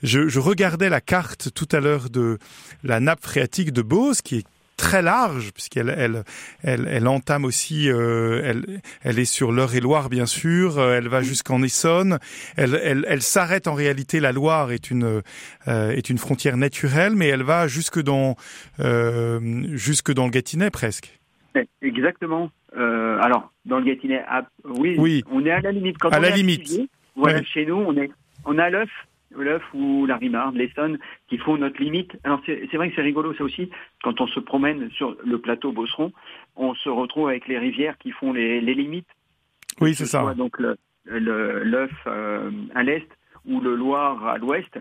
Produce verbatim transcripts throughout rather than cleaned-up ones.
je, je regardais la carte tout à l'heure de la nappe phréatique de Beauce, qui est très large, puisqu'elle elle, elle, elle entame aussi, euh, elle, elle est sur l'Eure-et-Loire, bien sûr, euh, elle va jusqu'en Essonne, elle, elle, elle s'arrête en réalité, la Loire est une, euh, est une frontière naturelle, mais elle va jusque dans, euh, jusque dans le Gâtinais, presque. Exactement. Euh, alors, dans le Gâtinais, ah, oui, oui, on est à la limite. Quand à on la est limite. Activier, voilà, ouais. Chez nous, on est, on a l'œuf, l'œuf ou la Rimarde, l'Essonne, qui font notre limite. Alors, c'est, c'est vrai que c'est rigolo, ça aussi. Quand on se promène sur le plateau Beauceron, on se retrouve avec les rivières qui font les, les limites. Oui, c'est ça. Donc, le, le, l'œuf euh, à l'est ou le Loire à l'ouest.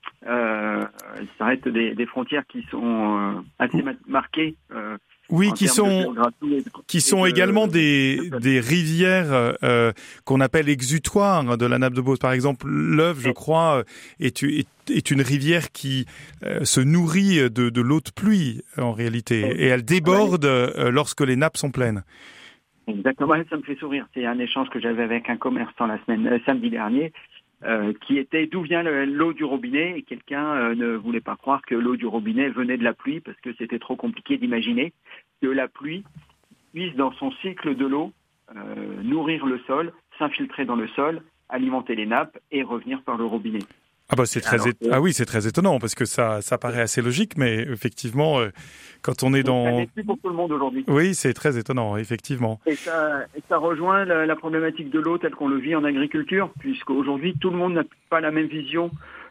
Euh, ça reste des, des frontières qui sont euh, assez ma- marquées. Euh, Oui, qui sont de, qui sont de, également de, des de, des rivières euh, qu'on appelle exutoires de la nappe de Beauce. Par exemple, l'Euve, je crois, est est, est une rivière qui euh, se nourrit de de l'eau de pluie en réalité, et elle déborde euh, lorsque les nappes sont pleines. Exactement, ça me fait sourire. C'est un échange que j'avais avec un commerçant la semaine euh, samedi dernier. Euh, qui était d'où vient le, l'eau du robinet, et quelqu'un euh, ne voulait pas croire que l'eau du robinet venait de la pluie, parce que c'était trop compliqué d'imaginer que la pluie puisse, dans son cycle de l'eau, euh, nourrir le sol, s'infiltrer dans le sol, alimenter les nappes et revenir par le robinet. Ah bah c'est très Alors, é... ah oui, c'est très étonnant, parce que ça ça paraît assez logique, mais effectivement euh, quand on est dans ça n'est plus pour tout le monde aujourd'hui. Oui, c'est très étonnant, effectivement. Et ça, et ça rejoint la, la problématique de l'eau telle qu'on le vit en agriculture, puisqu'aujourd'hui tout le monde n'a pas la même vision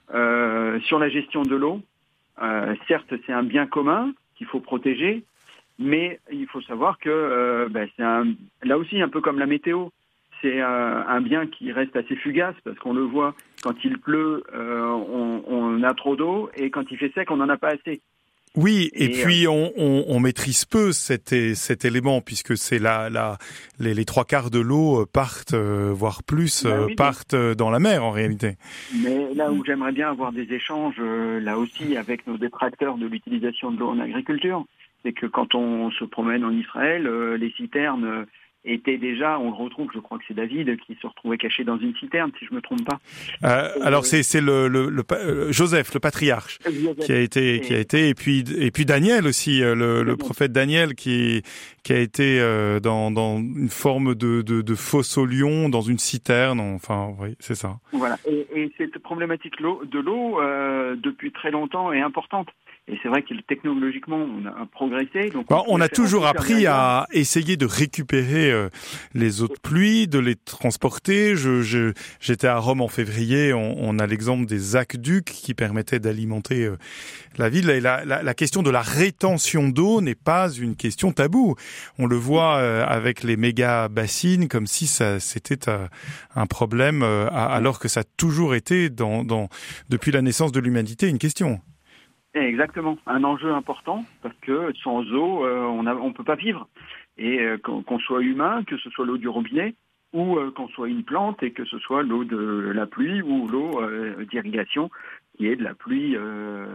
euh, sur la gestion de l'eau. Euh, certes, c'est un bien commun qu'il faut protéger, mais il faut savoir que euh, ben, c'est un, là aussi un peu comme la météo. C'est un, un bien qui reste assez fugace, parce qu'on le voit, quand il pleut, euh, on, on a trop d'eau, et quand il fait sec, on n'en a pas assez. Oui, et, et puis euh... on, on, on maîtrise peu cet, cet élément, puisque c'est la, la, les, les trois quarts de l'eau partent, euh, voire plus, bah oui, partent oui. dans la mer en réalité. Mais là où j'aimerais bien avoir des échanges, euh, là aussi, avec nos détracteurs de l'utilisation de l'eau en agriculture, c'est que quand on se promène en Israël, euh, les citernes... Euh, était déjà, on le retrouve, je crois que c'est David qui se retrouvait caché dans une citerne, si je me trompe pas. Euh, alors c'est c'est le, le, le euh, Joseph, le patriarche, Joseph. qui a été qui a été et puis et puis Daniel aussi, le, le prophète Daniel qui qui a été euh, dans dans une forme de de, de fosse au lion, dans une citerne. Enfin, oui, c'est ça. Voilà. Et, et cette problématique de l'eau euh, depuis très longtemps est importante. Et c'est vrai que technologiquement, on a progressé. Donc on, on a toujours appris à essayer de récupérer euh, les eaux de pluie, de les transporter. Je, je, j'étais à Rome en février. On, on a l'exemple des aqueducs qui permettaient d'alimenter euh, la ville. Et la, la, la question de la rétention d'eau n'est pas une question taboue. On le voit euh, avec les méga bassines, comme si ça c'était euh, un problème, euh, alors que ça a toujours été, dans, dans, depuis la naissance de l'humanité, une question. Exactement, un enjeu important, parce que sans eau, euh, on ne on peut pas vivre. Et euh, qu'on, qu'on soit humain, que ce soit l'eau du robinet, ou euh, qu'on soit une plante, et que ce soit l'eau de la pluie ou l'eau euh, d'irrigation, qui est de la pluie euh,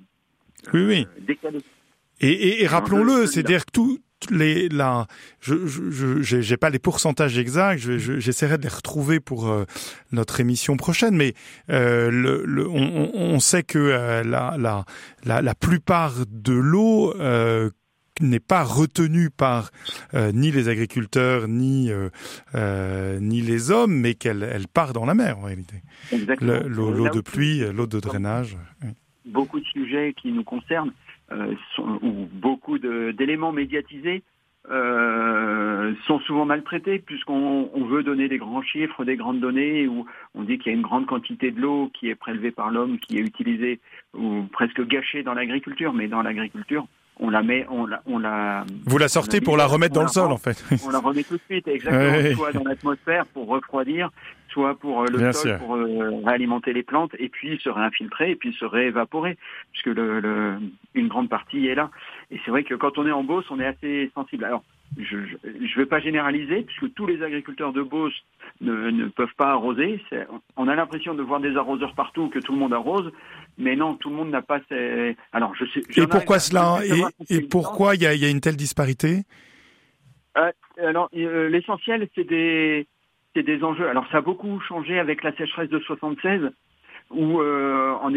oui, oui. Euh, décalée. Et, et, et rappelons-le, c'est-à-dire que tout... Les, là, je, je, je, j'ai pas les pourcentages exacts. Je, je, j'essaierai de les retrouver pour euh, notre émission prochaine. Mais euh, le, le, on, on sait que euh, la, la, la, la plupart de l'eau euh, n'est pas retenue par euh, ni les agriculteurs ni euh, euh, ni les hommes, mais qu'elle elle part dans la mer en réalité. Exactement. Le, l'eau, l'eau de pluie, l'eau de drainage. Oui. Beaucoup de sujets qui nous concernent. Euh, sont, où beaucoup de, d'éléments médiatisés euh, sont souvent maltraités, puisqu'on on veut donner des grands chiffres, des grandes données, où on dit qu'il y a une grande quantité de l'eau qui est prélevée par l'homme, qui est utilisée ou presque gâchée dans l'agriculture, mais dans l'agriculture, on la met, on la, on la. Vous la sortez pour la remettre dans le sol, en fait. On la remet tout de suite, exactement, oui. soit dans l'atmosphère pour refroidir, soit pour le Bien sol sûr. pour euh, réalimenter les plantes, et puis se réinfiltrer, et puis se réévaporer, puisque le, le, une grande partie est là. Et c'est vrai que quand on est en Beauce, on est assez sensible. Alors, je ne vais pas généraliser, puisque tous les agriculteurs de Beauce ne, ne peuvent pas arroser. C'est, on a l'impression de voir des arroseurs partout, que tout le monde arrose, mais non, tout le monde n'a pas ces... Alors, je sais, et pourquoi cela Et, et pourquoi il y a, y a une telle disparité euh, Alors, euh, l'essentiel, c'est des... c'est des enjeux. Alors, ça a beaucoup changé avec la sécheresse de soixante-seize, où euh, en